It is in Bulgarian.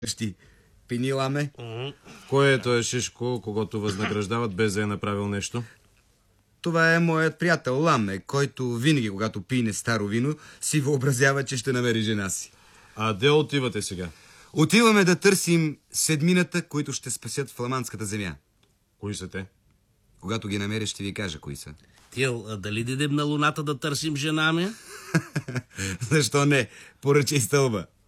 Щи. Пиниламе. Кой е той Шишко, когато възнаграждават без да е направил нещо? Това е моят приятел Ламе, който винаги, когато пине старо вино, си въобразява, че ще намери жена си. А де отивате сега? Отиваме да търсим седмината, които ще спасят фламандската земя. Кои са те? Когато ги намеря, ще ви кажа кои са. Тил, дали дидем на луната да търсим жена ми? Защо не? Поръчай стълба.